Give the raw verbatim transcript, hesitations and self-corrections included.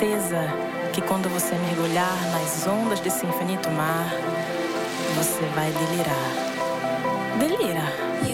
certeza que quando você mergulhar nas ondas desse infinito mar, você vai delirar. Delira.